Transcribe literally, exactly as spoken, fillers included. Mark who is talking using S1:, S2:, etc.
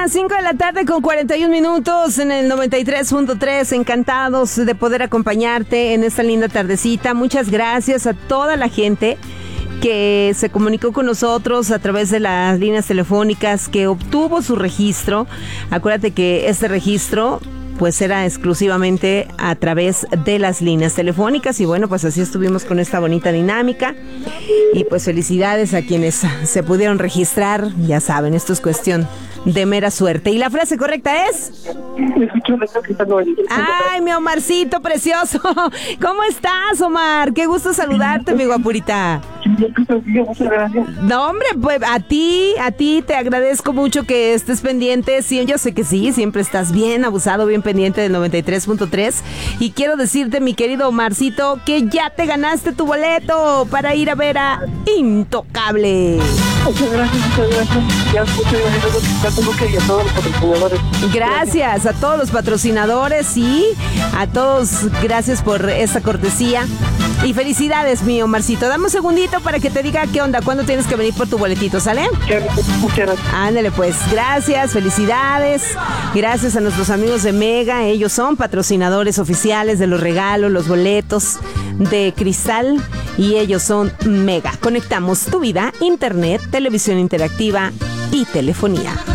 S1: las cinco de la tarde con cuarenta y un minutos en el noventa y tres punto tres. Encantados de poder acompañarte en esta linda tardecita. Muchas gracias a toda la gente que se comunicó con nosotros a través de las líneas telefónicas, que obtuvo su registro. Acuérdate que este registro pues era exclusivamente a través de las líneas telefónicas y bueno, pues así estuvimos con esta bonita dinámica y pues felicidades a quienes se pudieron registrar. Ya saben, esto es cuestión de mera suerte. ¿Y la frase correcta es? Ay, mi Omarcito precioso. ¿Cómo estás, Omar? Qué gusto saludarte, mi guapurita. No, hombre, pues a ti, a ti te agradezco mucho que estés pendiente. Sí, yo sé que sí, siempre estás bien abusado, bien pendiente del noventa y tres punto tres. Y quiero decirte, mi querido Omarcito, que ya te ganaste tu boleto para ir a ver a Intocable.
S2: Muchas gracias, muchas gracias. Ya, muchas gracias. Tengo que ir a todos los patrocinadores.
S1: Gracias a todos los patrocinadores y a todos, gracias por esta cortesía. Y felicidades, mi Omarcito. Dame un segundito para que te diga qué onda, cuándo tienes que venir por tu boletito, ¿sale?
S2: Muchas gracias.
S1: Ándale, pues, gracias, felicidades. Gracias a nuestros amigos de Mega. Ellos son patrocinadores oficiales de los regalos, los boletos de Cristal. Y ellos son Mega. Conectamos tu vida, internet, televisión interactiva y telefonía.